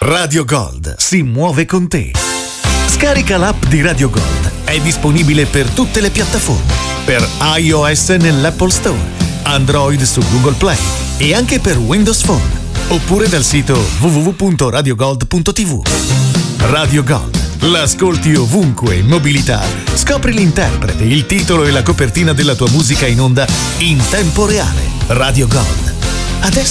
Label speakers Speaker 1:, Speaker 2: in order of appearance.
Speaker 1: Radio Gold si muove con te. Scarica l'app di Radio Gold. È disponibile per tutte le piattaforme. Per iOS nell'Apple Store, Android su Google Play e anche per Windows Phone. Oppure dal sito www.radiogold.tv. Radio Gold. L'ascolti ovunque in mobilità. Scopri l'interprete, il titolo e la copertina della tua musica in onda in tempo reale. Radio Gold. Adesso